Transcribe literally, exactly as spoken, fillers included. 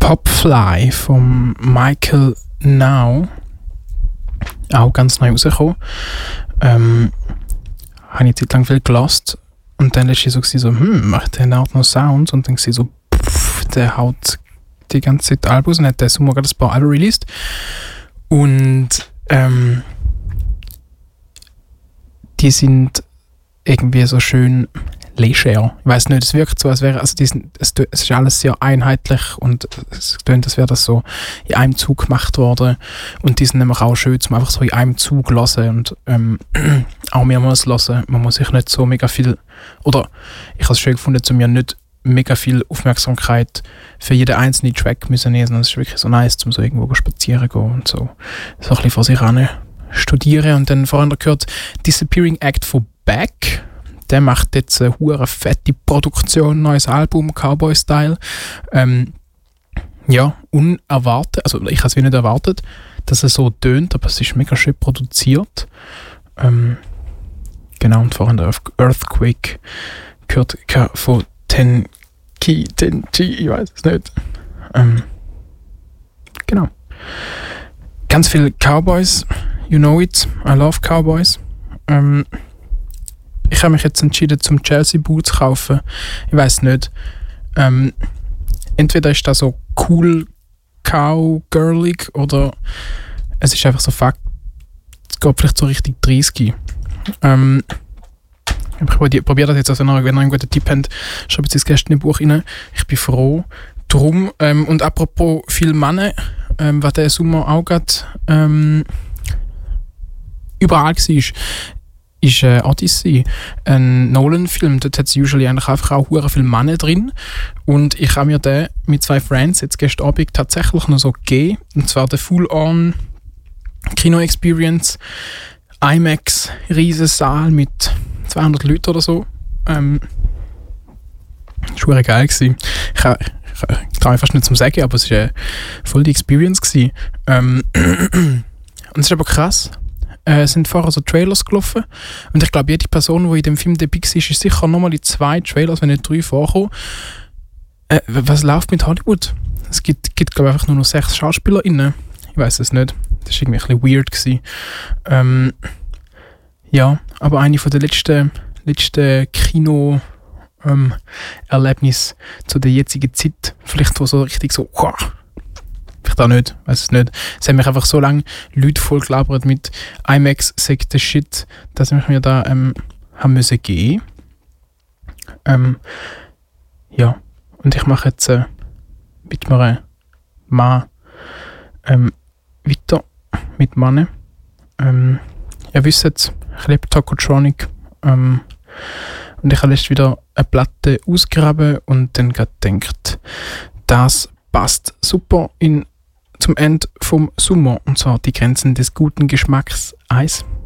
Top Fly von Michael Now. Auch ganz neu rausgekommen. Ähm, habe ich eine Zeit lang viel gelassen. Und dann war ich so, so hm, macht der auch noch Sounds? Und dann war ich so, pff, der haut die ganze Zeit Albums und hat der Sommer gerade ein paar Alben released. Und ähm, die sind irgendwie so schön leger. Ich weiss nicht, es wirkt so, als wäre, also die sind, es, es ist alles sehr einheitlich und es klingt, als wäre das so in einem Zug gemacht worden. Und die sind nämlich auch schön, zum einfach so in einem Zug hören und ähm, auch mehrmals hören. Man muss sich nicht so mega viel, oder ich habe es schön gefunden, zu mir nicht mega viel Aufmerksamkeit für jeden einzelnen Track müssen nehmen, sondern es ist wirklich so nice, um so irgendwo spazieren gehen und so, so ein bisschen vor sich ran studieren. Und dann vorhin gehört Disappearing Act von Beck. Der macht jetzt eine hure fette Produktion, neues Album, Cowboy-Style. Ähm, ja, unerwartet, also ich habe es nicht erwartet, dass es so tönt, aber es ist mega schön produziert. Ähm, genau, und vorhin der Earthquake gehört von Ten Key, Ten G, ich weiß es nicht. Ähm, genau. Ganz viele Cowboys, you know it, I love Cowboys. Ähm, Ich habe mich jetzt entschieden, zum Chelsea Boot zu kaufen. Ich weiss nicht. Ähm, entweder ist das so cool, cowgirlig, oder es ist einfach so fuck. Es geht vielleicht so richtig dreißig. Ähm, ich probiere das jetzt, also wenn ihr einen guten Tipp habt, schreibt es gestern im Buch rein. Ich bin froh. Drum, ähm, und apropos viel Männer, ähm, was der Sommer auch gerade ähm, überall war, ist äh, Odyssey, ein Nolan-Film. Dort hat es usually eigentlich einfach auch hure viele Männer drin. Und ich habe mir den mit zwei Friends jetzt gestern Abend tatsächlich noch so gegeben. Und zwar der Full-On Kino-Experience. IMAX, riesen Saal mit zweihundert Leuten oder so. Ähm, das war geil gewesen. Ich, ich, ich traue mich fast nicht zum Sagen, aber es war äh, voll die Experience gewesen. Ähm, und es ist aber krass. Es äh, sind vorher so Trailers gelaufen und ich glaube, jede Person, die in dem Film dabei war, ist sicher nochmal die zwei Trailers, wenn nicht drei vorkommen. Äh, was läuft mit Hollywood? Es gibt, gibt glaube ich, einfach nur noch sechs SchauspielerInnen. Ich weiß es nicht. Das war irgendwie ein bisschen weird gewesen. Ähm, ja, aber eine von der letzten, letzten Kino- ähm, Erlebnisse zu der jetzigen Zeit. Vielleicht wo so richtig so, wow. Vielleicht auch nicht, weiß es nicht. Es haben mich einfach so lange Leute voll gelabert mit IMAX, sagt der Shit, dass ich mir da ähm, haben müssen gehen. Ähm, ja, und ich mache jetzt äh, mit meinem Mann ähm, weiter mit Mann. Ähm, ihr wisst jetzt, ich lebe Tokotronic. Ähm, und ich habe jetzt wieder eine Platte ausgraben und dann gerade gedacht, das passt super in, zum Ende vom Sommer, und zwar die Grenzen des guten Geschmacks eins.